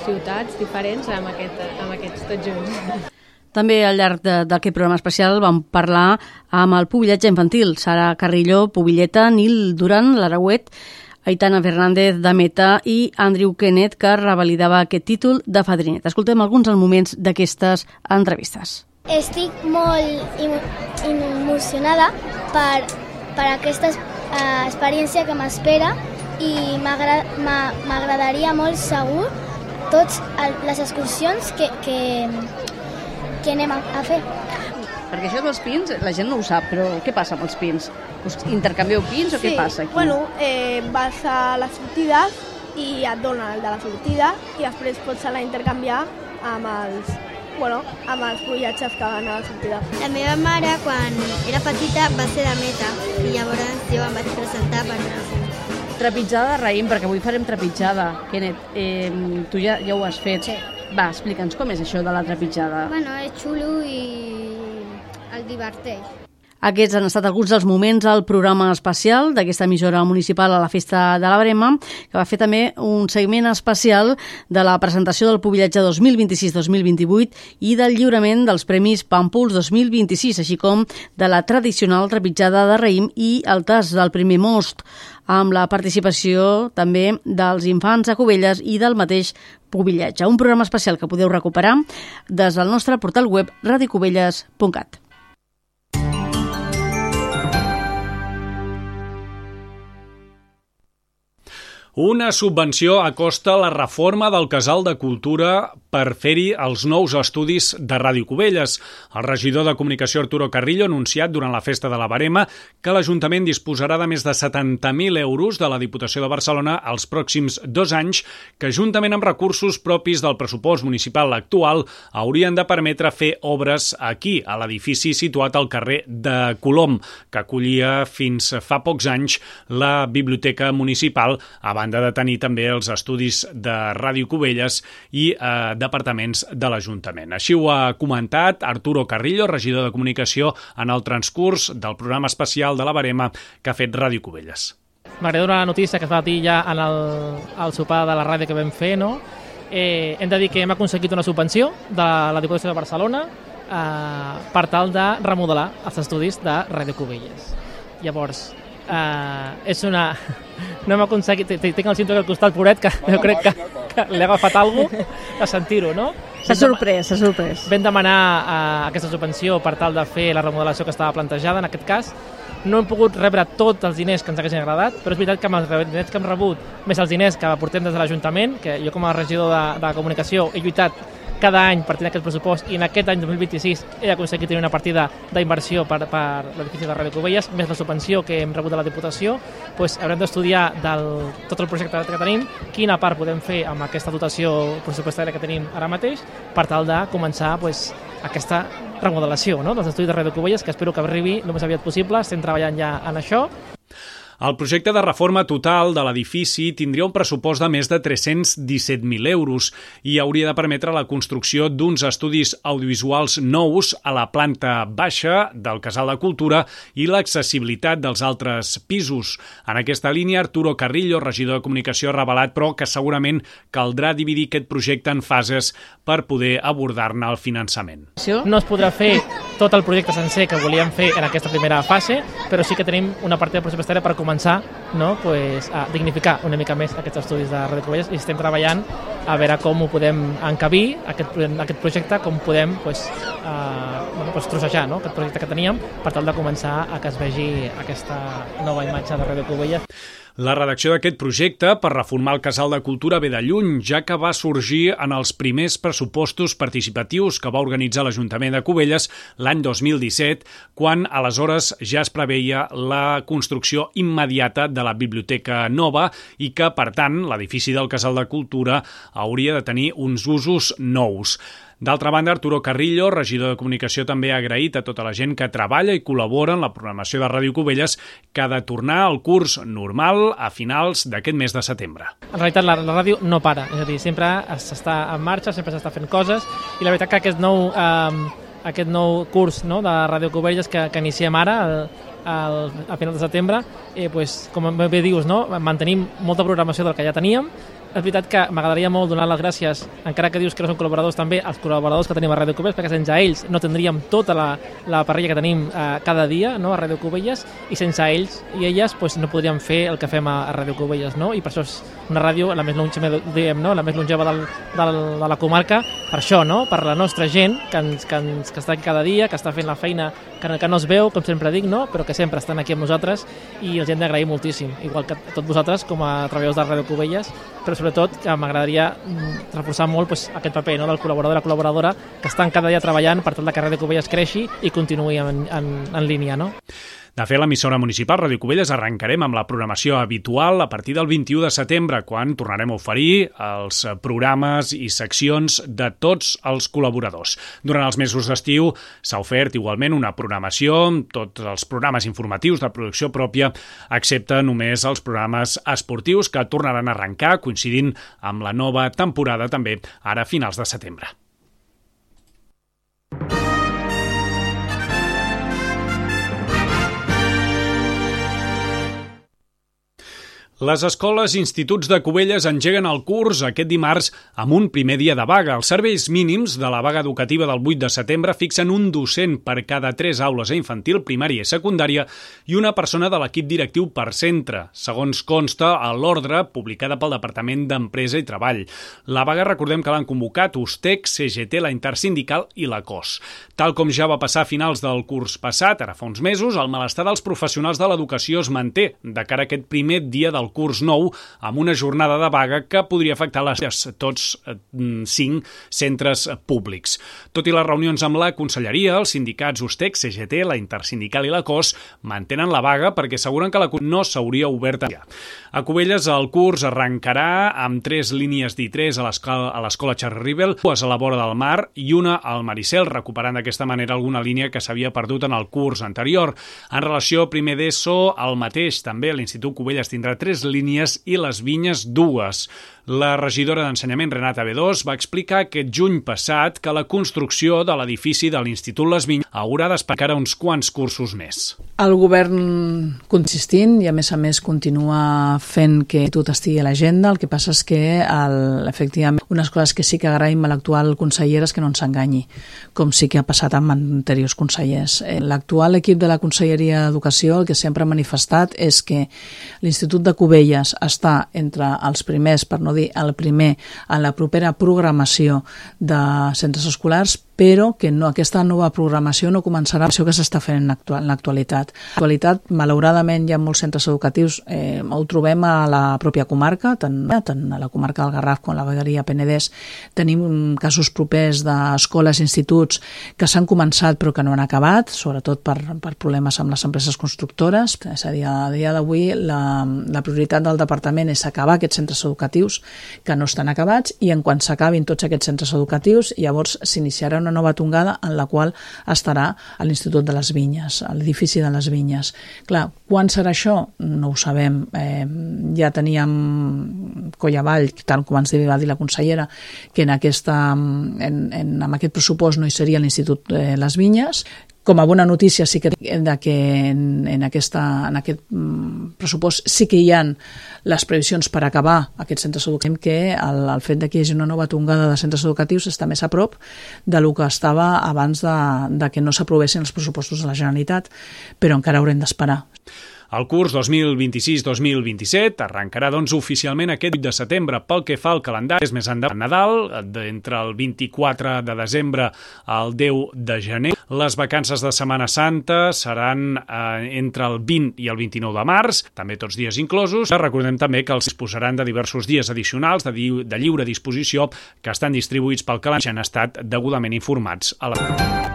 ciutats diferents amb aquests tots junts. També al llarg d'aquest programa especial vam parlar amb el pubillatge infantil, Sara Carrillo, Pubilleta, Nil Duran, l'Aragüet, Aitana Fernández de Meta i Andrew Kenneth, que revalidava aquest títol de fadrinet. Escoltem alguns dels moments d'aquestes entrevistes. Estic molt emocionada per aquesta experiència que m'espera i m'agradaria molt segur totes les excursions que anem a fer. Perquè això dels pins, la gent no ho sap, però què passa amb els pins? Us intercanvieu pins o què passa aquí? Bueno, vas a la sortida i et dona el de la sortida i després pots anar a intercanviar amb els pubillatges que van a la sortida. La meva mare, quan era petita, va ser de Meta i llavors jo em vaig presentar per anar a fer. Trepitjada de raïm, perquè avui farem trepitjada. Kenneth, tu ja ho has fet. Sí. Va, explica'ns com és això de la trepitjada. Bueno, és xulo i el diverteix. Aquests han estat alguns dels moments al programa especial d'aquesta emissora municipal a la Festa de la Brema, que va fer també un segment especial de la presentació del pubillatge 2026-2028 i del lliurament dels Premis Pàmpols 2026, així com de la tradicional trepitjada de raïm i el tas del primer most, amb la participació també dels infants a Cubelles i del mateix pubillatge. Un programa especial que podeu recuperar des del nostre portal web radiocubelles.cat. Una subvenció acosta la reforma del Casal de Cultura per fer-hi els nous estudis de Ràdio Cubelles. El regidor de Comunicació Arturo Carrillo ha anunciat durant la Festa de la Verema que l'Ajuntament disposarà de més de 70.000 euros de la Diputació de Barcelona els pròxims 2 anys que, juntament amb recursos propis del pressupost municipal actual, haurien de permetre fer obres aquí, a l'edifici situat al carrer de Colom, que acollia fins fa pocs anys la Biblioteca Municipal, a banda de tenir també els estudis de Ràdio Cubelles i departaments de l'Ajuntament. Així ho ha comentat Arturo Carrillo, regidor de Comunicació, en el transcurs del programa especial de la Verema que ha fet Ràdio Cubelles. M'agrada una notícia que es va dir ja en el sopar de la ràdio que vam fer, no? Hem de dir que hem aconseguit una subvenció de la Diputació de Barcelona per tal de remodelar els estudis de Ràdio Cubelles. Llavors, és una... No hem aconseguit... Tinc el cinturó al costat, pobret, que jo crec que l'he agafat alguna cosa a sentir-ho, no? S'ha sorprès. Vam demanar aquesta subvenció per tal de fer la remodelació que estava plantejada, en aquest cas. No hem pogut rebre tots els diners que ens haguessin agradat, però és veritat que amb els diners que hem rebut, més els diners que aportem des de l'Ajuntament, que jo com a regidor de Comunicació he lluitat cada any per tenir aquest pressupost i en aquest any 2026 he aconseguit tenir una partida d'inversió per l'edifici de Ràdio Cubelles, més la subvenció que hem rebut de la Diputació, doncs haurem d'estudiar tot el projecte que tenim, quina part podem fer amb aquesta dotació pressupostària que tenim ara mateix per tal de començar aquesta remodelació dels estudis de Ràdio Cubelles, que espero que arribi el més aviat possible. Estem treballant ja en això. El projecte de reforma total de l'edifici tindria un pressupost de més de 317.000 euros i hauria de permetre la construcció d'uns estudis audiovisuals nous a la planta baixa del Casal de Cultura i l'accessibilitat dels altres pisos. En aquesta línia, Arturo Carrillo, regidor de Comunicació, ha revelat, però, que segurament caldrà dividir aquest projecte en fases per poder abordar-ne el finançament. No es podrà fer tot el projecte sencer que volíem fer en aquesta primera fase, però sí que tenim una partida pressupostària per començar a dignificar una mica més aquests estudis de Ràdio Cubelles i estem treballant a veure com ho podem encabir, aquest projecte, com podem trossejar aquest projecte que teníem per tal de començar a que es vegi aquesta nova imatge de Ràdio Cubelles. La redacció d'aquest projecte per reformar el Casal de Cultura ve de lluny, ja que va sorgir en els primers pressupostos participatius que va organitzar l'Ajuntament de Cubelles l'any 2017, quan aleshores ja es preveia la construcció immediata de la Biblioteca Nova i que, per tant, l'edifici del Casal de Cultura hauria de tenir uns usos nous. D'altra banda, Arturo Carrillo, regidor de Comunicació, també ha agraït a tota la gent que treballa i col·labora en la programació de Ràdio Cubelles, que ha de tornar al curs normal a finals d'aquest mes de setembre. En realitat, la ràdio no para, és a dir, sempre s'està en marxa, sempre s'està fent coses, i la veritat que aquest nou curs de Ràdio Cubelles que iniciem ara, a final de setembre, com bé dius, mantenim molta programació del que ja teníem, és veritat que m'agradaria molt donar les gràcies, encara que dius que no són col·laboradors també, als col·laboradors que tenim a Ràdio Cubelles, perquè sense ells no tindríem tota la parrilla que tenim cada dia, no, a Ràdio Cubelles, i sense ells i elles pues, no podríem fer el que fem a Ràdio Cubelles, no? I per això és una ràdio la més longeva, diguem, no? La més longeva de la comarca, per això, no? Per la nostra gent que està aquí cada dia, que està fent la feina que no es veu, com sempre dic, no? Però que sempre estan aquí amb nosaltres i els hem d'agrair moltíssim, igual que a tots vosaltres com a treballadors de Ràdio Cubelles, però sobretot que m'agradaria reforçar molt pues, aquest paper, no? Del col·laborador i la col·laboradora que estan cada dia treballant per tal que Ràdio Cubelles creixi i continuï en línia, no? De fet, l'emissora municipal Ràdio Cubelles arrencarem amb la programació habitual a partir del 21 de setembre, quan tornarem a oferir els programes i seccions de tots els col·laboradors. Durant els mesos d'estiu s'ha ofert igualment una programació, tots els programes informatius de producció pròpia, excepte només els programes esportius que tornaran a arrencar, coincidint amb la nova temporada també ara a finals de setembre. Les escoles i instituts de Cubelles engeguen el curs aquest dimarts amb un primer dia de vaga. Els serveis mínims de la vaga educativa del 8 de setembre fixen un docent per cada 3 aules a infantil, primària i secundària i una persona de l'equip directiu per centre, segons consta a l'ordre publicada pel Departament d'Empresa i Treball. La vaga, recordem que l'han convocat USTEC, CGT, la Intersindical i la COS. Tal com ja va passar a finals del curs passat, ara fa uns mesos, el malestar dels professionals de l'educació es manté de cara a aquest primer dia del curs nou amb una jornada de vaga que podria afectar tots 5 centres públics. Tot i les reunions amb la Conselleria, els sindicats USTEC, CGT, la Intersindical i la COS mantenen la vaga perquè asseguren que la no s'hauria obert ja. A Cubelles el curs arrencarà amb 3 línies d'I3 a l'escola Charles Rivel, 2 a la vora del mar i una al Maricel, recuperant d'aquesta manera alguna línia que s'havia perdut en el curs anterior. En relació a primer d'ESO, el mateix també l'Institut Cubelles tindrà 3 línies i les Vinyes 2. La regidora d'Ensenyament, Renata B2, va explicar aquest juny passat que la construcció de l'edifici de l'Institut Les Vinyes haurà d'esperar uns quants cursos més. El govern consistint i a més continua fent que tot estigui a l'agenda. El que passa és que efectivament unes coses que sí que agraïm a l'actual consellera és que no ens enganyi, com sí que ha passat amb anteriors consellers. L'actual equip de la Conselleria d'Educació el que sempre ha manifestat és que l'Institut de Cubelles està entre els primers, per no dir el primer, en la propera programació de centres escolars, però que aquesta nova programació no començarà això que s'està fent en l'actualitat. En l'actualitat, malauradament, hi ha molts centres educatius, ho trobem a la pròpia comarca, tant a la comarca del Garraf com a la vegueria Penedès. Tenim casos propers d'escoles i instituts que s'han començat però que no han acabat, sobretot per problemes amb les empreses constructores. És a dir, a dia d'avui la prioritat del departament és acabar aquests centres educatius que no estan acabats i en quan s'acabin tots aquests centres educatius, llavors s'iniciarà una nova tongada en la qual estarà a l'Institut de les Vinyes, a l'edifici de les Vinyes. Clar, quan serà això? No ho sabem. Ja teníem coll avall, tal com ens va dir la consellera, que en amb aquest pressupost no hi seria l'Institut de les Vinyes. Com a bona notícia sí que en aquest pressupost sí que hi ha les previsions per acabar aquests centres educatius, que el fet que hi hagi una nova tongada de centres educatius està més a prop de lo que estava abans de que no s'aprovessin els pressupostos de la Generalitat, però encara haurem d'esperar. El curs 2026-2027 arrencarà doncs oficialment aquest 8 de setembre. Pel que fa al calendari, és més endavant Nadal, entre el 24 de desembre al 10 de gener. Les vacances de Setmana Santa seran entre el 20 i el 29 de març, també tots dies inclosos. Recordem també que els disposaran de diversos dies addicionals de lliure disposició que estan distribuïts pel calendari i han estat degudament informats a la...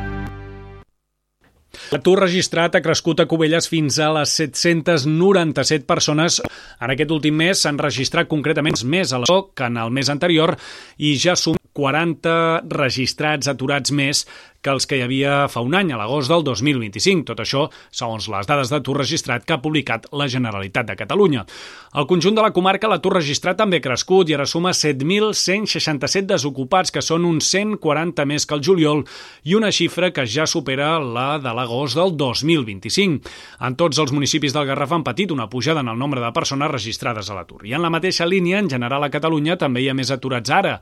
L'atur registrat ha crescut a Cubelles fins a les 797 persones. En aquest últim mes s'han registrat concretament més a l'atur que en el mes anterior i ja suma 40 registrats aturats més que els que hi havia fa un any, a l'agost del 2025. Tot això, segons les dades d'atur registrat que ha publicat la Generalitat de Catalunya. Al conjunt de la comarca, l'atur registrat també ha crescut i ara suma 7.167 desocupats, que són uns 140 més que el juliol, i una xifra que ja supera la de l'agost del 2025. En tots els municipis del Garraf han patit una pujada en el nombre de persones registrades a l'atur. I en la mateixa línia, en general a Catalunya, també hi ha més aturats ara.